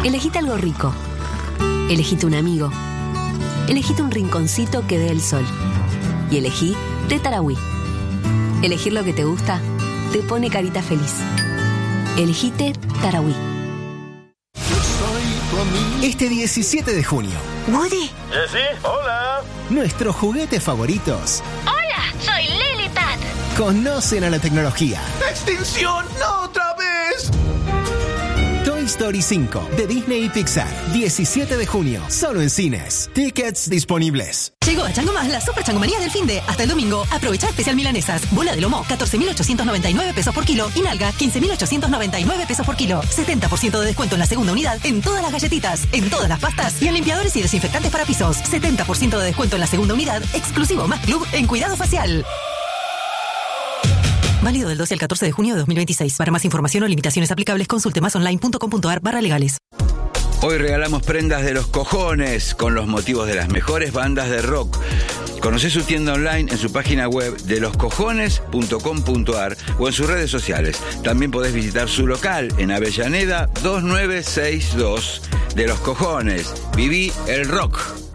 Elegite algo rico. Elegite un amigo. Elegite un rinconcito que dé el sol. Y elegí té Tarahui. Elegir lo que te gusta te pone carita feliz. Elegite Tarahui. Este 17 de junio. Woody. ¿Sí? Hola. Nuestros juguetes favoritos. Hola, soy Lilipad. Conocen a la tecnología. ¡Extinción! ¡No otra vez! Toy Story 5 de Disney y Pixar. 17 de junio. Solo en cines. Tickets disponibles. Llegó a Chango Más la super changomanía del finde. Hasta el domingo, aprovecha especial milanesas. Bola de lomo, 14.899 pesos por kilo. Y nalga, 15.899 pesos por kilo. 70% de descuento en la segunda unidad en todas las galletitas, en todas las pastas y en limpiadores y desinfectantes para pisos. 70% de descuento en la segunda unidad, exclusivo más club en cuidado facial. Válido del 12 al 14 de junio de 2026. Para más información o limitaciones aplicables, consulte masonline.com.ar/legales. Hoy regalamos prendas de los cojones con los motivos de las mejores bandas de rock. Conocé su tienda online en su página web deloscojones.com.ar o en sus redes sociales. También podés visitar su local en Avellaneda 2962. De los Cojones. Viví el rock.